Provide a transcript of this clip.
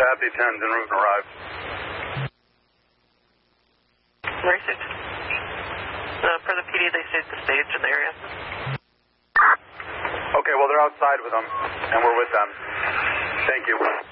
Copy, 10's en route and arrive. Mary 6. For the PD, they stayed at the stage in the area. Okay, well, they're outside with them, and we're with them. Thank you.